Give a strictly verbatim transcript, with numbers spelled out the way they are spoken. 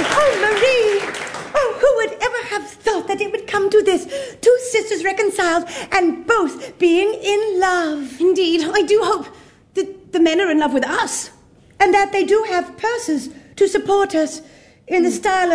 Oh, Marie! Oh, who would ever have thought that it would come to this? Two sisters reconciled and both being in love. Indeed, I do hope that the men are in love with us. And that they do have purses to support us in the style of